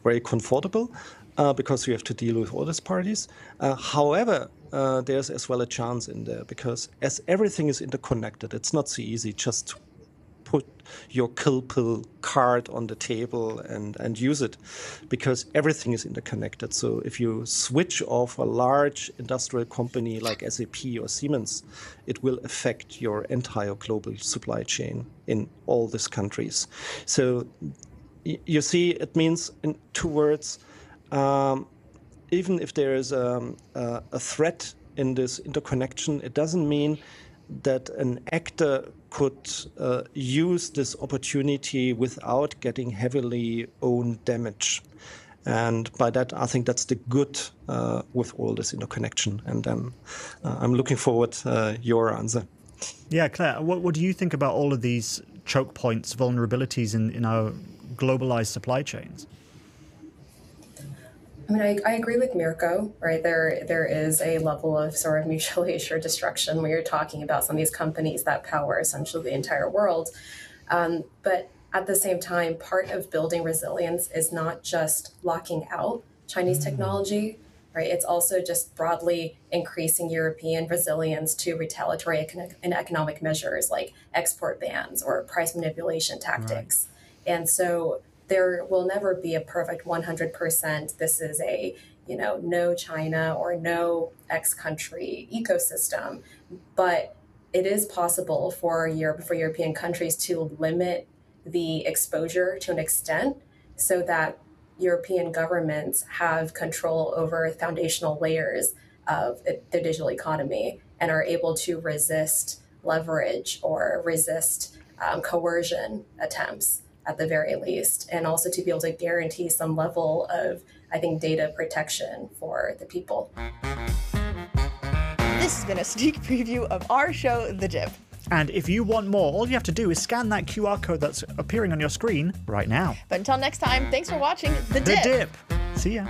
very comfortable because you have to deal with all these parties. However, there's as well a chance in there because as everything is interconnected, it's not so easy just to put your kill pill card on the table and use it because everything is interconnected. So if you switch off a large industrial company like SAP or Siemens, it will affect your entire global supply chain in all these countries. So you see, it means in 2 words, even if there is a threat in this interconnection, it doesn't mean that an actor could use this opportunity without getting heavily own damage. And by that, I think that's the good with all this interconnection. And I'm looking forward to your answer. Yeah, Claire, what do you think about all of these choke points, vulnerabilities in our globalized supply chains? I mean, I agree with Mirko, right? There is a level of sort of mutually assured destruction when you're talking about some of these companies that power essentially the entire world. But at the same time, part of building resilience is not just locking out Chinese technology, right? It's also just broadly increasing European resilience to retaliatory and economic measures like export bans or price manipulation tactics. Right. And so there will never be a perfect 100%. This is a, no China or no X country ecosystem, but it is possible for European countries to limit the exposure to an extent so that European governments have control over foundational layers of the digital economy and are able to resist leverage or resist coercion attempts at the very least, and also to be able to guarantee some level of, I think, data protection for the people. This has been a sneak preview of our show, The Dip. And if you want more, all you have to do is scan that QR code that's appearing on your screen right now. But until next time, thanks for watching The Dip. The Dip. See ya.